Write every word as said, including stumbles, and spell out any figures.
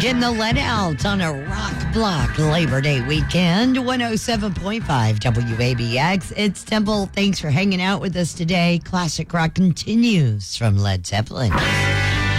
Getting the let out on a rock block Labor Day weekend. one oh seven point five W A B X. It's Temple. Thanks for hanging out with us today. Classic rock continues from Led Zeppelin.